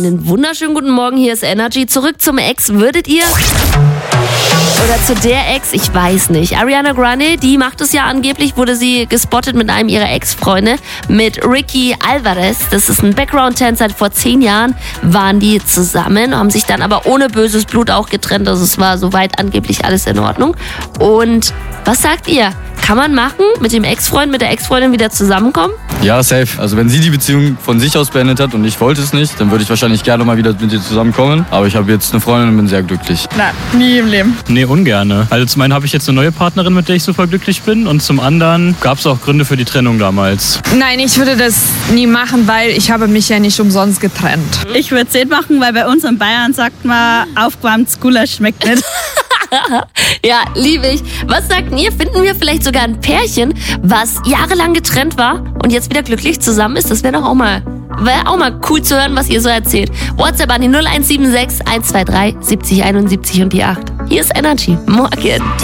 Einen wunderschönen guten Morgen, hier ist Energy. Zurück zum Ex. Würdet ihr... Oder zu der Ex, ich weiß nicht. Ariana Grande, die macht es ja angeblich, wurde sie gespottet mit einem ihrer Ex-Freunde, mit Ricky Alvarez. Das ist ein Background-Tänzer. Vor 10 Jahren waren die zusammen, haben sich dann aber ohne böses Blut auch getrennt. Also es war soweit angeblich alles in Ordnung. Und was sagt ihr? Kann man machen, mit dem Ex-Freund, mit der Ex-Freundin wieder zusammenkommen? Ja, safe. Also wenn sie die Beziehung von sich aus beendet hat und ich wollte es nicht, dann würde ich wahrscheinlich gerne mal wieder mit ihr zusammenkommen. Aber ich habe jetzt eine Freundin und bin sehr glücklich. Nein, nie im Leben. Nee, ungerne. Also zum einen habe ich jetzt eine neue Partnerin, mit der ich super glücklich bin. Und zum anderen gab es auch Gründe für die Trennung damals. Nein, ich würde das nie machen, weil ich habe mich ja nicht umsonst getrennt. Ich würde es nicht machen, weil bei uns in Bayern sagt man, aufgewärmtes Gulasch schmeckt nicht. Ja, liebe ich. Was sagt ihr? Finden wir vielleicht sogar ein Pärchen, was jahrelang getrennt war und jetzt wieder glücklich zusammen ist? Das wäre doch auch mal cool zu hören, was ihr so erzählt. WhatsApp an die 0176 123 70 71 und die 8. Hier ist Energy. Morgen.